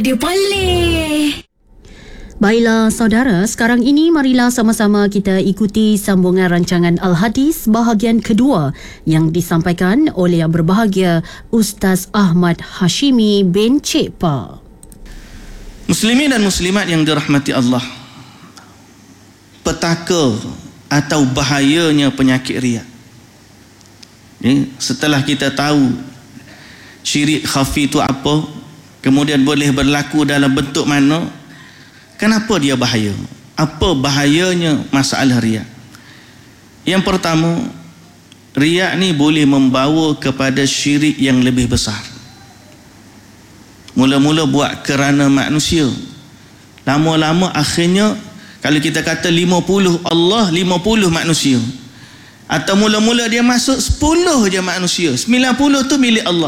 dia boleh. Baiklah saudara, sekarang ini marilah sama-sama kita ikuti sambungan rancangan Al-Hadis bahagian kedua yang disampaikan oleh yang berbahagia Ustaz Ahmad Hashimi bin Cik Pa. Muslimin dan muslimat yang dirahmati Allah, petaka atau bahayanya penyakit riya. Setelah kita tahu syirik khafi itu apa, kemudian boleh berlaku dalam bentuk mana, kenapa dia bahaya? Apa bahayanya masalah riya? Yang pertama, riya ni boleh membawa kepada syirik yang lebih besar. Mula-mula buat kerana manusia, lama-lama akhirnya kalau kita kata 50 Allah, 50 manusia, atau mula-mula dia masuk 10 je manusia, 90 tu milik Allah.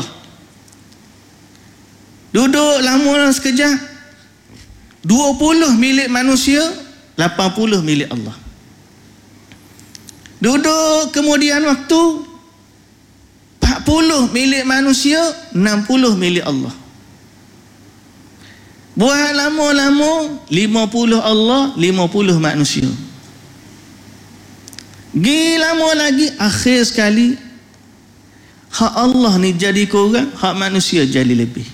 Duduk lama sekejap, 20 milik manusia, 80 milik Allah. Duduk kemudian waktu, 40 milik manusia, 60 milik Allah. Buat lama-lama, 50 Allah, 50 manusia. Lama lagi, akhir sekali hak Allah ni jadi kurang, hak manusia jadi lebih.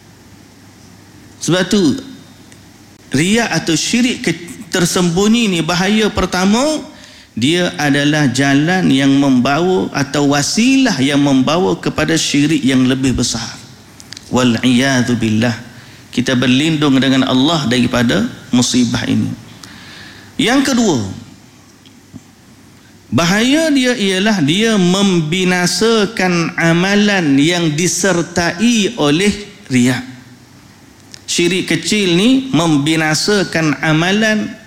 Sebab tu riya atau syirik tersembunyi ni bahaya. Pertama, dia adalah jalan yang membawa atau wasilah yang membawa kepada syirik yang lebih besar. Wal'iyadhu billah. Kita berlindung dengan Allah daripada musibah ini. Yang kedua, bahaya dia ialah dia membinasakan amalan yang disertai oleh riya. Syirik kecil ni membinasakan amalan